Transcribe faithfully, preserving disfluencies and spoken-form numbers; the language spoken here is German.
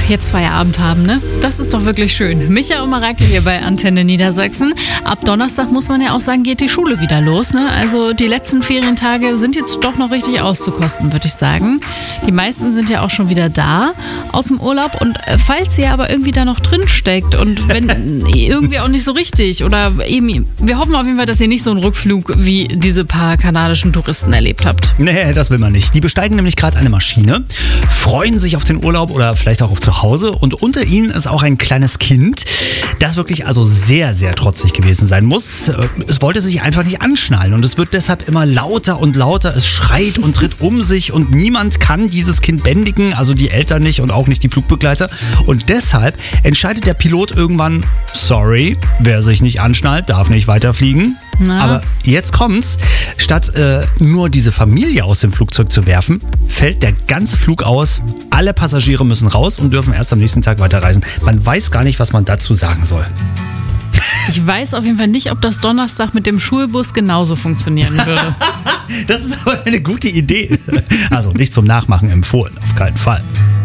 jetzt Feierabend haben, ne? Das ist doch wirklich schön. Micha und Mareike hier bei Antenne Niedersachsen. Ab Donnerstag, muss man ja auch sagen, geht die Schule wieder los, ne? Also die letzten Ferientage sind jetzt doch noch richtig auszukosten, würde ich sagen. Die meisten sind ja auch schon wieder da aus dem Urlaub. Und falls ihr aber irgendwie da noch drin steckt und wenn irgendwie auch nicht so richtig oder eben, wir hoffen auf jeden Fall, dass ihr nicht so einen Rückflug wie diese paar kanadischen Touristen erlebt habt. Nee, das will man nicht. Die besteigen nämlich gerade eine Maschine, freuen sich auf den Urlaub oder vielleicht auch auf zu Hause und unter ihnen ist auch ein kleines Kind, das wirklich also sehr, sehr trotzig gewesen sein muss. Es wollte sich einfach nicht anschnallen und es wird deshalb immer lauter und lauter. Es schreit und tritt um sich und niemand kann dieses Kind bändigen, also die Eltern nicht und auch nicht die Flugbegleiter. Und deshalb entscheidet der Pilot irgendwann, sorry, wer sich nicht anschnallt, darf nicht weiterfliegen. Na. Aber jetzt kommt's, statt äh, nur diese Familie aus dem Flugzeug zu werfen, fällt der ganze Flug aus. Alle Passagiere müssen raus und dürfen erst am nächsten Tag weiterreisen. Man weiß gar nicht, was man dazu sagen soll. Ich weiß auf jeden Fall nicht, ob das Donnerstag mit dem Schulbus genauso funktionieren würde. Das ist aber eine gute Idee. Also nicht zum Nachmachen empfohlen, auf keinen Fall.